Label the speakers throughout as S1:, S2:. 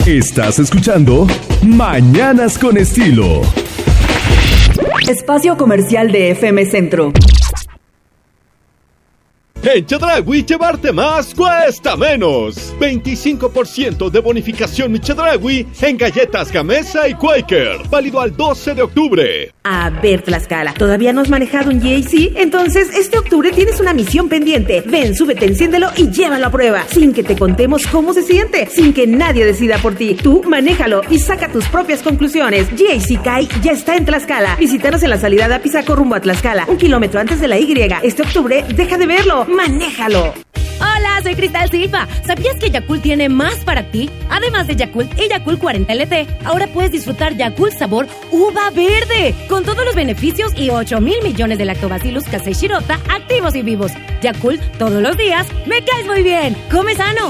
S1: Estás escuchando Mañanas con Estilo.
S2: Espacio comercial de FM Centro.
S3: En Chedraui, llevarte más cuesta menos. 25% de bonificación Mi Chedraui en galletas Gamesa y Quaker. Válido al 12 de octubre.
S4: A ver, Tlaxcala, ¿todavía no has manejado un GAC? Entonces, este octubre tienes una misión pendiente. Ven, súbete, enciéndelo y llévalo a prueba. Sin que te contemos cómo se siente. Sin que nadie decida por ti. Tú, manéjalo y saca tus propias conclusiones. GAC Kai ya está en Tlaxcala. Visítanos en la salida de Apizaco rumbo a Tlaxcala. 1 kilómetro antes de la Y. Este octubre, deja de verlo. ¡Manéjalo!
S5: Hola, soy Cristal Silva. ¿Sabías que Yakult tiene más para ti? Además de Yakult y Yakult 40 LT, ahora puedes disfrutar Yakult sabor uva verde, con todos los beneficios y 8,000 millones de lactobacillus casei shirota activos y vivos. Yakult todos los días, me caes muy bien. ¡Come sano!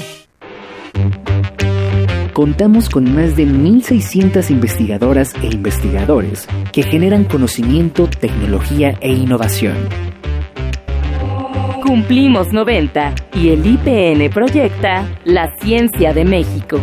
S6: Contamos con más de 1,600 investigadoras e investigadores que generan conocimiento, tecnología e innovación.
S7: Cumplimos 90 y el IPN proyecta la ciencia de México.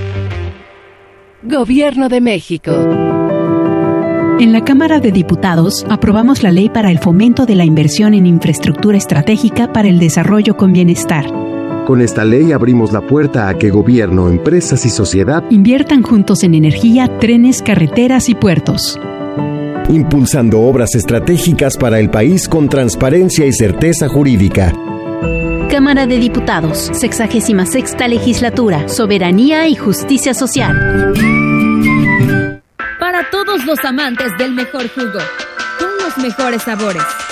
S8: Gobierno de México.
S9: En la Cámara de Diputados aprobamos la Ley para el Fomento de la Inversión en Infraestructura Estratégica para el Desarrollo con Bienestar.
S10: Con esta ley abrimos la puerta a que gobierno, empresas y sociedad
S9: inviertan juntos en energía, trenes, carreteras y puertos.
S11: Impulsando obras estratégicas para el país con transparencia y certeza jurídica.
S12: Cámara de Diputados, 66ª Legislatura, Soberanía y Justicia Social.
S13: Para todos los amantes del mejor jugo, con los mejores sabores.